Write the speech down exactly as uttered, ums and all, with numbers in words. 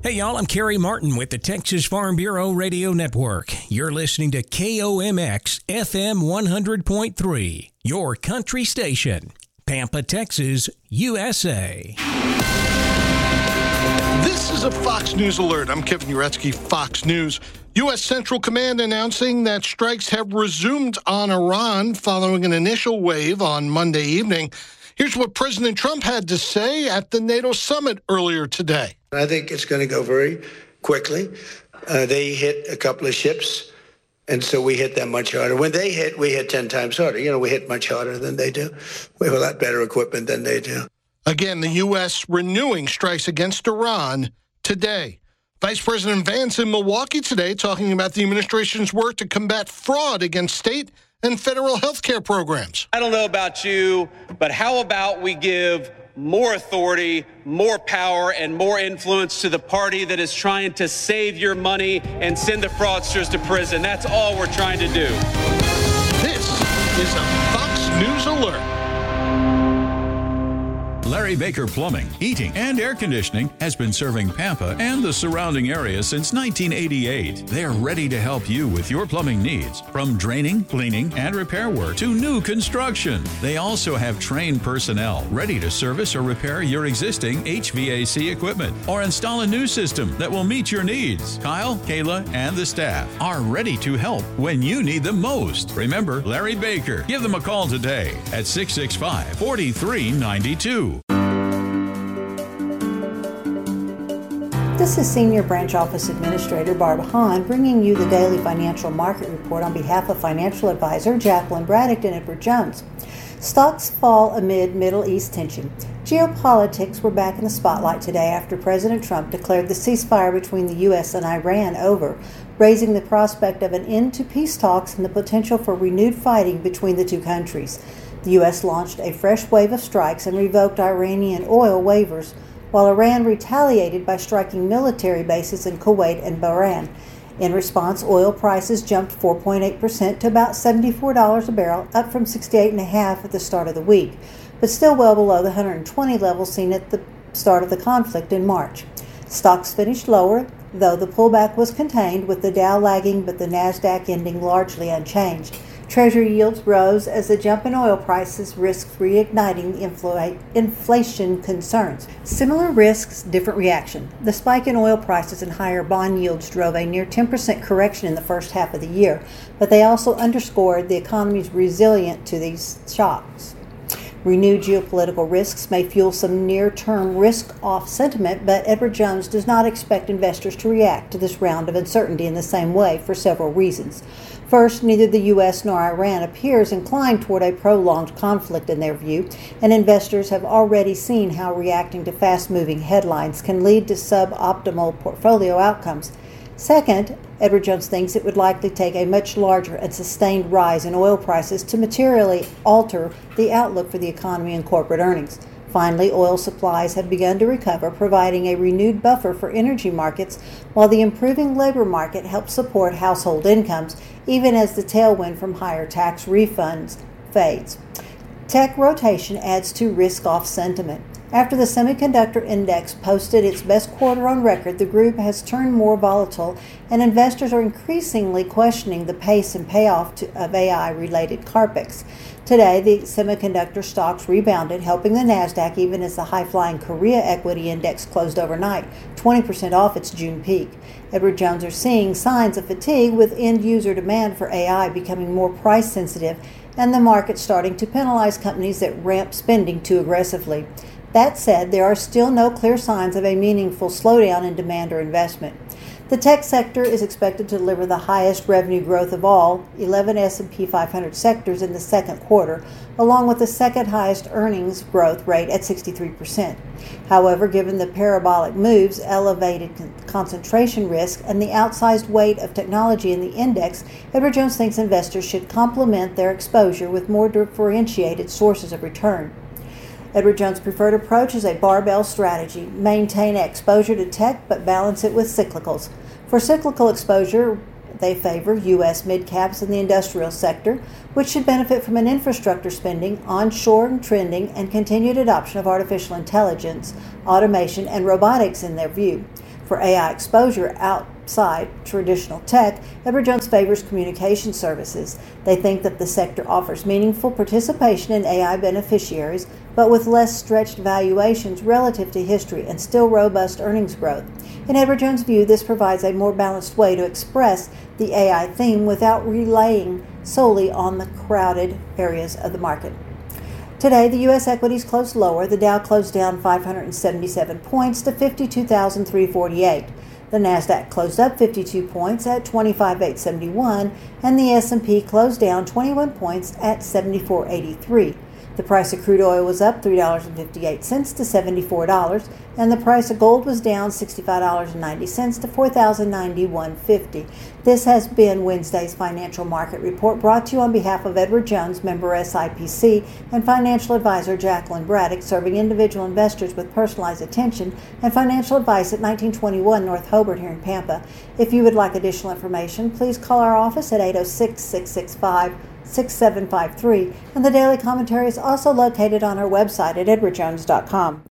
Hey y'all, I'm Kerry Martin with the Texas Farm Bureau Radio Network. You're listening to K O M X F M one hundred point three, your country station. Pampa, Texas, U S A. This is a Fox News alert. I'm Kevin Uretsky, Fox News. U S. Central Command announcing that strikes have resumed on Iran following an initial wave on Monday evening. Here's what President Trump had to say at the NATO summit earlier today. I think it's going to go very quickly. Uh, they hit a couple of ships, and so we hit them much harder. When they hit, we hit ten times harder. You know, we hit much harder than they do. We have a lot better equipment than they do. Again, the U S renewing strikes against Iran today. Vice President Vance in Milwaukee today talking about the administration's work to combat fraud against state and federal health care programs. I don't know about you, but how about we give more authority, more power, and more influence to the party that is trying to save your money and send the fraudsters to prison? That's all we're trying to do. This is a Fox News Alert. Larry Baker Plumbing, Heating, and Air Conditioning has been serving Pampa and the surrounding area since nineteen eighty-eight. They're ready to help you with your plumbing needs, from draining, cleaning, and repair work to new construction. They also have trained personnel ready to service or repair your existing H V A C equipment or install a new system that will meet your needs. Kyle, Kayla, and the staff are ready to help when you need them most. Remember Larry Baker. Give them a call today at six six five, four three nine two. This is Senior Branch Office Administrator Barb Hahn bringing you the daily financial market report on behalf of financial advisor Jacqueline Braddock and Edward Jones. Stocks fall amid Middle East tension. Geopolitics were back in the spotlight today after President Trump declared the ceasefire between the U S and Iran over, raising the prospect of an end to peace talks and the potential for renewed fighting between the two countries. The U S launched a fresh wave of strikes and revoked Iranian oil waivers, while Iran retaliated by striking military bases in Kuwait and Bahrain. In response, oil prices jumped four point eight percent to about seventy-four dollars a barrel, up from sixty-eight dollars and a half at the start of the week, but still well below the one hundred twenty levels seen at the start of the conflict in March. Stocks finished lower, though the pullback was contained, with the Dow lagging but the Nasdaq ending largely unchanged. Treasury yields rose as the jump in oil prices risks reigniting infl- inflation concerns. Similar risks, different reaction. The spike in oil prices and higher bond yields drove a near ten percent correction in the first half of the year, but they also underscored the economy's resilience to these shocks. Renewed geopolitical risks may fuel some near-term risk-off sentiment, but Edward Jones does not expect investors to react to this round of uncertainty in the same way for several reasons. First, neither the U S nor Iran appears inclined toward a prolonged conflict in their view, and investors have already seen how reacting to fast-moving headlines can lead to suboptimal portfolio outcomes. Second, Edward Jones thinks it would likely take a much larger and sustained rise in oil prices to materially alter the outlook for the economy and corporate earnings. Finally, oil supplies have begun to recover, providing a renewed buffer for energy markets, while the improving labor market helps support household incomes, even as the tailwind from higher tax refunds fades. Tech rotation adds to risk-off sentiment. After the semiconductor index posted its best quarter on record, the group has turned more volatile, and investors are increasingly questioning the pace and payoff to, of A I-related CAPEX. Today, the semiconductor stocks rebounded, helping the Nasdaq even as the high-flying Korea Equity Index closed overnight, twenty percent off its June peak. Edward Jones are seeing signs of fatigue, with end-user demand for A I becoming more price-sensitive and the market starting to penalize companies that ramp spending too aggressively. That said, there are still no clear signs of a meaningful slowdown in demand or investment. The tech sector is expected to deliver the highest revenue growth of all eleven S and P five hundred sectors in the second quarter, along with the second highest earnings growth rate at sixty-three percent. However, given the parabolic moves, elevated con- concentration risk, and the outsized weight of technology in the index, Edward Jones thinks investors should complement their exposure with more differentiated sources of return. Edward Jones' preferred approach is a barbell strategy. Maintain exposure to tech, but balance it with cyclicals. For cyclical exposure, they favor U S mid-caps in the industrial sector, which should benefit from an infrastructure spending, onshore and trending, and continued adoption of artificial intelligence, automation, and robotics in their view. For A I exposure outside traditional tech, Edward Jones favors communication services. They think that the sector offers meaningful participation in A I beneficiaries, but with less stretched valuations relative to history and still robust earnings growth. In Edward Jones' view, this provides a more balanced way to express the A I theme without relying solely on the crowded areas of the market. Today, the U S equities closed lower. The Dow closed down five hundred seventy-seven points to fifty-two thousand three hundred forty-eight. The Nasdaq closed up fifty-two points at twenty-five thousand eight hundred seventy-one, and the S and P closed down twenty-one points at seventy-four eighty-three. The price of crude oil was up three dollars and fifty-eight cents to seventy-four dollars, and the price of gold was down sixty-five dollars and ninety cents to four thousand ninety-one fifty. This has been Wednesday's Financial Market Report, brought to you on behalf of Edward Jones, member S I P C, and financial advisor Jacqueline Braddock, serving individual investors with personalized attention and financial advice at nineteen twenty-one North Hobart here in Pampa. If you would like additional information, please call our office at eight oh six, six six five, six seven five three, and the daily commentary is also located on our website at edward jones dot com.